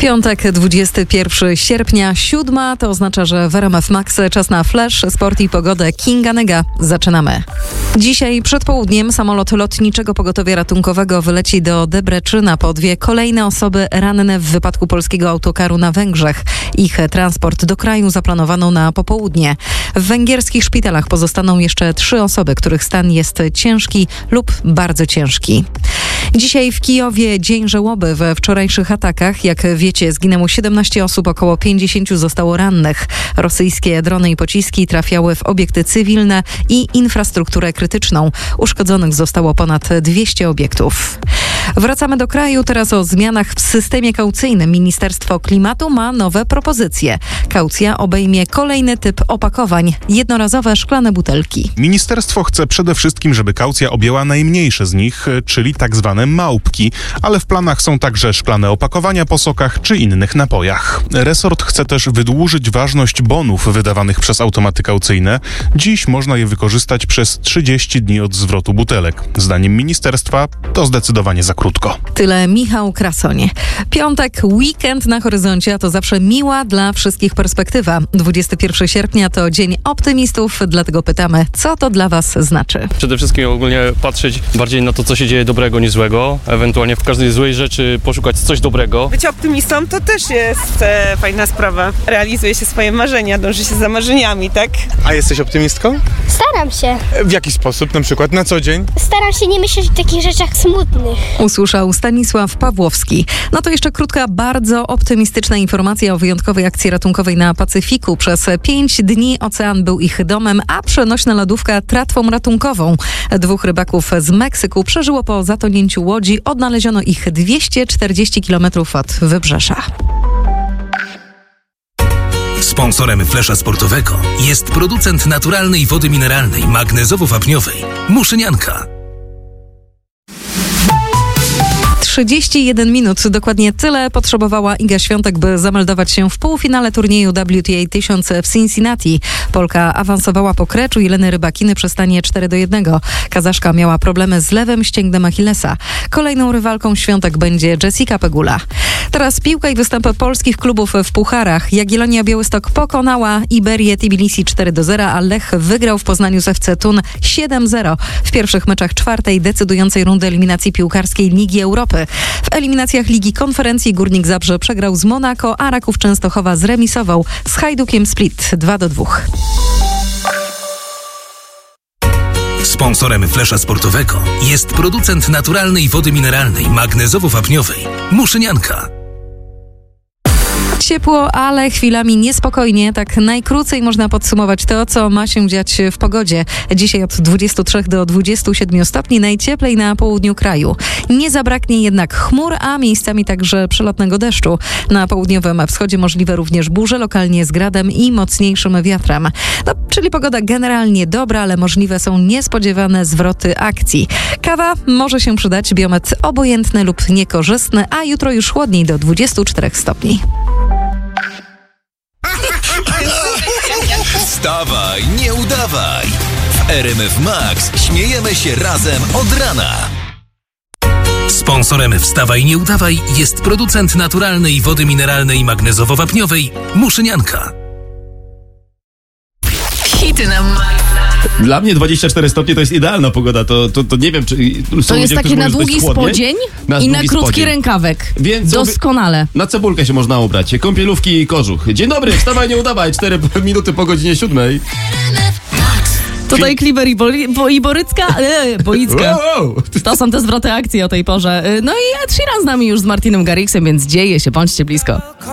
Piątek, 21 sierpnia, 7, to oznacza, że w RMF Max czas na flash, sport i pogodę Kinga Nega. Zaczynamy. Dzisiaj przed południem samolot lotniczego pogotowia ratunkowego wyleci do Debreczyna po 2 kolejne osoby ranne w wypadku polskiego autokaru na Węgrzech. Ich transport do kraju zaplanowano na popołudnie. W węgierskich szpitalach pozostaną jeszcze 3 osoby, których stan jest ciężki lub bardzo ciężki. Dzisiaj w Kijowie dzień żałoby. We wczorajszych atakach, jak wiecie, zginęło 17 osób, około 50 zostało rannych. Rosyjskie drony i pociski trafiały w obiekty cywilne i infrastrukturę krytyczną. Uszkodzonych zostało ponad 200 obiektów. Wracamy do kraju. Teraz o zmianach w systemie kaucyjnym. Ministerstwo Klimatu ma nowe propozycje. Kaucja obejmie kolejny typ opakowań. Jednorazowe szklane butelki. Ministerstwo chce przede wszystkim, żeby kaucja objęła najmniejsze z nich, czyli tak zwane małpki, ale w planach są także szklane opakowania po sokach czy innych napojach. Resort chce też wydłużyć ważność bonów wydawanych przez automaty kaucyjne. Dziś można je wykorzystać przez 30 dni od zwrotu butelek. Zdaniem ministerstwa to zdecydowanie za krótko. Tyle Michał Krasoń. Piątek, weekend na horyzoncie, a to zawsze miła dla wszystkich perspektywa. 21 sierpnia to Dzień Optymistów, dlatego pytamy, co to dla Was znaczy? Przede wszystkim ogólnie patrzeć bardziej na to, co się dzieje dobrego niż złego. Ewentualnie w każdej złej rzeczy poszukać coś dobrego. Być optymistą to też jest fajna sprawa. Realizuje się swoje marzenia, dąży się za marzeniami, tak? A jesteś optymistką? Staram się. W jaki sposób? Na przykład na co dzień? Staram się nie myśleć o takich rzeczach smutnych. Usłyszał Stanisław Pawłowski. No to jeszcze krótka, bardzo optymistyczna informacja o wyjątkowej akcji ratunkowej na Pacyfiku. Przez 5 dni ocean był ich domem, a przenośna lodówka tratwą ratunkową. 2 rybaków z Meksyku przeżyło po zatonięciu łodzi. Odnaleziono ich 240 km od wybrzeża. Sponsorem Flesza Sportowego jest producent naturalnej wody mineralnej magnezowo-wapniowej Muszynianka. 31 minut. Dokładnie tyle potrzebowała Iga Świątek, by zameldować się w półfinale turnieju WTA 1000 w Cincinnati. Polka awansowała po kreczu Jeleny Rybakiny przy stanie 4-1. Kazaszka miała problemy z lewym ścięgnem Achillesa. Kolejną rywalką Świątek będzie Jessica Pegula. Teraz piłka i występy polskich klubów w pucharach. Jagiellonia Białystok pokonała Iberię Tbilisi 4-0, a Lech wygrał w Poznaniu z FC Thun 7-0 w pierwszych meczach 4. decydującej rundy eliminacji piłkarskiej Ligi Europy. W eliminacjach Ligi Konferencji Górnik Zabrze przegrał z Monako, a Raków Częstochowa zremisował z Hajdukiem Split 2-2. Sponsorem Flesza Sportowego jest producent naturalnej wody mineralnej magnezowo-wapniowej Muszynianka. Ciepło, ale chwilami niespokojnie. Tak najkrócej można podsumować to, co ma się dziać w pogodzie. Dzisiaj od 23 do 27 stopni, najcieplej na południu kraju. Nie zabraknie jednak chmur, a miejscami także przelotnego deszczu. Na południowym wschodzie możliwe również burze, lokalnie z gradem i mocniejszym wiatrem. No, czyli pogoda generalnie dobra, ale możliwe są niespodziewane zwroty akcji. Kawa może się przydać, biometr obojętny lub niekorzystny, a jutro już chłodniej do 24 stopni. Wstawaj, nie udawaj! W RMF Max śmiejemy się razem od rana. Sponsorem Wstawaj, nie udawaj jest producent naturalnej wody mineralnej magnezowo-wapniowej Muszynianka. Hity na Dla mnie 24 stopnie to jest idealna pogoda, to nie wiem, czy... To jest takie na długi spodzień i na krótki rękawek. Więc doskonale. Na cebulkę się można ubrać, kąpielówki i kożuch. Dzień dobry, wstawaj, nie udawaj, 4 minuty po godzinie 7. Tutaj Kliber i Borycka. Wow. To są te zwroty akcji o tej porze. No i Ed Sheeran z nami już z Martinem Garrixem, więc dzieje się, bądźcie blisko.